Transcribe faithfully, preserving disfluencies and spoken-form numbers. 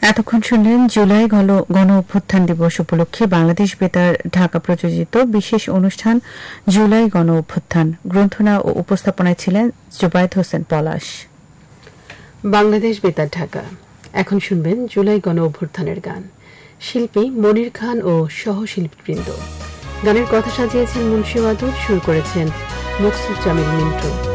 এতক্ষণ শুনলেন জুলাই গণ অভ্যুত্থান দিবস উপলক্ষে বাংলাদেশ বেতার ঢাকা প্রযোজিত বিশেষ অনুষ্ঠান জুলাই গণ অভ্যুত্থান। গ্রন্থনা ও উপস্থাপনায় ছিলেন জুবায়েদ হোসেন পলাশ। বাংলাদেশ বেতার ঢাকা। এখন শুনবেন জুলাই গণ অভ্যুত্থানের গান। শিল্পী মনির খান ও সহশিল্পীবৃন্দ। গানের কথা সাজিয়েছেন মুন্সি ওয়াদুদ, সুর করেছেন মুকসুদ জামিল মিন্টু।